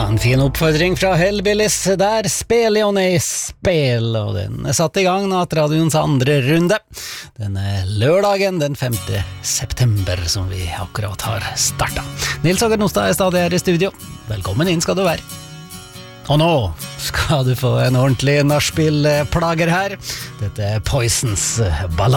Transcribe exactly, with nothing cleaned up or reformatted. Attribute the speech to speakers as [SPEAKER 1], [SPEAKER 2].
[SPEAKER 1] en fin oppfordring fra Hellbillies der, spel Jonny, spel, og den er satt i gang Natradioens andre runde. Denne lørdagen den femte september som vi akkurat har startet. Nils Åger Nostad er stadig her i studio. Velkommen inn skal du være. Og nå skal du få en ordentlig nachspiel-plager her. Dette er Poisons ballade.